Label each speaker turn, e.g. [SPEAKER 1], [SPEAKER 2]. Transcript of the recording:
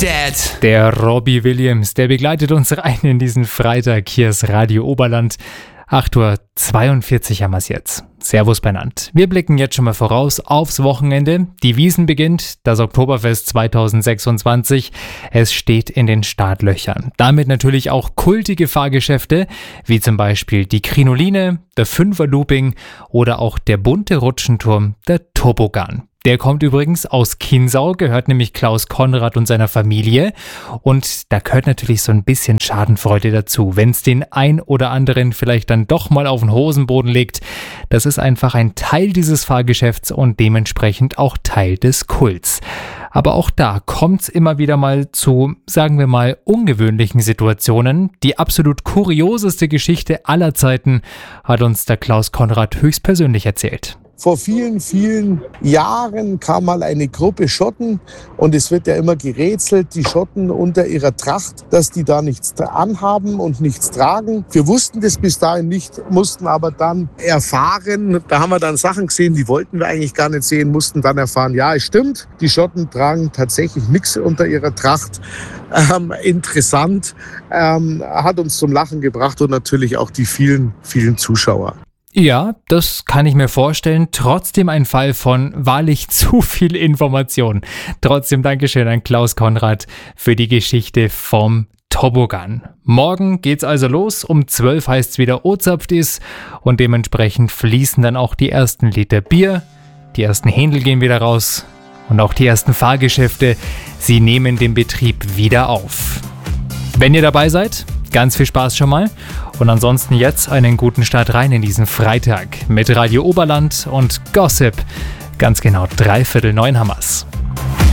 [SPEAKER 1] Dad.
[SPEAKER 2] Der Robbie Williams, der begleitet uns rein in diesen Freitag. Hier ist Radio Oberland. 8:42 Uhr haben wir es jetzt. Servus benannt. Wir blicken jetzt schon mal voraus aufs Wochenende. Die Wiesn beginnt, das Oktoberfest 2026. Es steht in den Startlöchern. Damit natürlich auch kultige Fahrgeschäfte, wie zum Beispiel die Krinoline, der Fünfer-Looping oder auch der bunte Rutschenturm, der Toboggan. Der kommt übrigens aus Chiemsau, gehört nämlich Klaus Konrad und seiner Familie. Und da gehört natürlich so ein bisschen Schadenfreude dazu, wenn es den ein oder anderen vielleicht dann doch mal auf den Hosenboden legt. Das ist einfach ein Teil dieses Fahrgeschäfts und dementsprechend auch Teil des Kults. Aber auch da kommt es immer wieder mal zu, sagen wir mal, ungewöhnlichen Situationen. Die absolut kurioseste Geschichte aller Zeiten hat uns der Klaus Konrad höchstpersönlich erzählt.
[SPEAKER 3] Vor vielen, vielen Jahren kam mal eine Gruppe Schotten und es wird ja immer gerätselt, die Schotten unter ihrer Tracht, dass die da nichts anhaben und nichts tragen. Wir wussten das bis dahin nicht, mussten aber dann erfahren, da haben wir dann Sachen gesehen, die wollten wir eigentlich gar nicht sehen, mussten dann erfahren, ja, es stimmt, die Schotten tragen tatsächlich nichts unter ihrer Tracht. Interessant, hat uns zum Lachen gebracht und natürlich auch die vielen, vielen Zuschauer.
[SPEAKER 2] Ja, das kann ich mir vorstellen. Trotzdem ein Fall von wahrlich zu viel Information. Trotzdem Dankeschön an Klaus Konrad für die Geschichte vom Toboggan. Morgen geht's also los. Um 12 heißt es wieder Ozapftis und dementsprechend fließen dann auch die ersten Liter Bier. Die ersten Händel gehen wieder raus und auch die ersten Fahrgeschäfte. Sie nehmen den Betrieb wieder auf. Wenn ihr dabei seid, ganz viel Spaß schon mal. Und ansonsten jetzt einen guten Start rein in diesen Freitag mit Radio Oberland und Gossip. Ganz genau 8:45 haben wir's.